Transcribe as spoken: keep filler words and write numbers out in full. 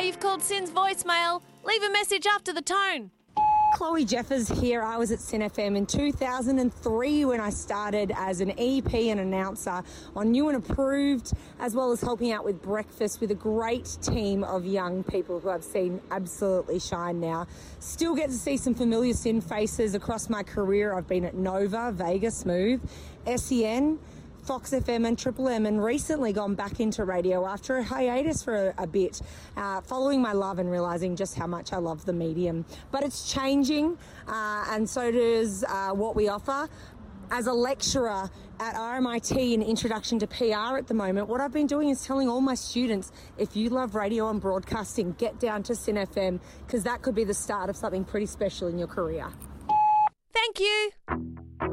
you've called Sin's voicemail. Leave a message after the tone. Chloe Jeffers here. I was at Sin F M in two thousand three when I started as an E P and announcer on New and Approved, as well as helping out with breakfast with a great team of young people who I've seen absolutely shine now. Still get to see some familiar Sin faces across my career. I've been at Nova, Vega, Smooth, S E N, Fox F M and Triple M, and recently gone back into radio after a hiatus for a, a bit, uh, following my love and realising just how much I love the medium. But it's changing, uh, and so does uh, what we offer. As a lecturer at R M I T in Introduction to P R at the moment, what I've been doing is telling all my students, if you love radio and broadcasting, get down to Sin F M, because that could be the start of something pretty special in your career. Thank you.